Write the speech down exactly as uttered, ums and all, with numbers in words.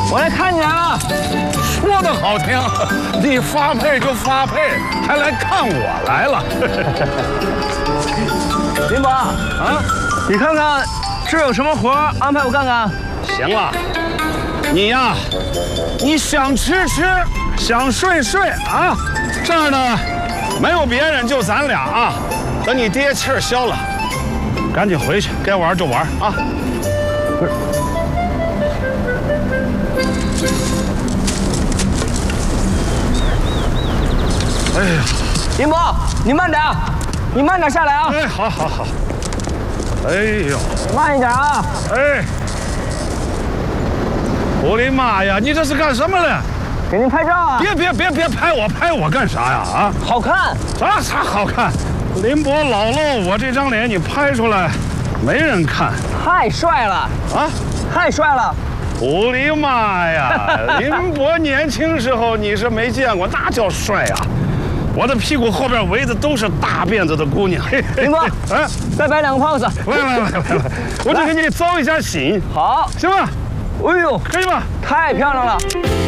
我来看你来了。 说的好听，你发配就发配，还来看我来了。 林伯啊，你看看这有什么活安排我干干？ 行了，你呀，你想吃吃，想睡睡啊。这儿呢，没有别人，就咱俩啊。等你爹气儿消了，赶紧回去，该玩就玩啊。不是。哎呀， 林伯，你慢点，你慢点下来啊！ 哎，好好好。哎呦， 慢一点啊！ 哎，我的妈呀，你这是干什么了？ 给您拍照啊！ 别别别别拍我，拍我干啥呀？啊， 好看。 啥啥好看？林伯老喽，我这张脸你拍出来，没人看。 太帅了啊！太帅了！ 我的妈呀！林伯年轻时候你是没见过，那叫帅呀！我的屁股后边围的都是大辫子的姑娘。 林伯， 哎， 再摆两个 pose。 来来来来来，我就给你招一下喜， 好， 行吧？ 哎呦， 可以吧？ 太漂亮了！